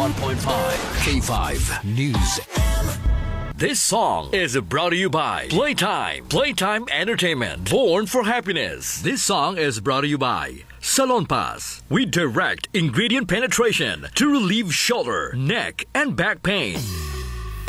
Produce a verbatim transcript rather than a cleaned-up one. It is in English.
one point five K five News. This song is brought to you by Playtime. Playtime Entertainment. Born for happiness. This song is brought to you by Salonpas. We direct ingredient penetration to relieve shoulder, neck, and back pain.